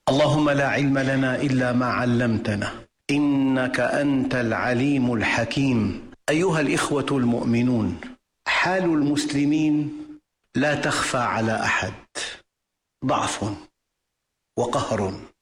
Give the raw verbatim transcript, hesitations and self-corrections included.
اللهم لا علم لنا إلا ما علمتنا إنك أنت العليم الحكيم. أيها الإخوة المؤمنون، حال المسلمين لا تخفى على أحد، ضعف وقهر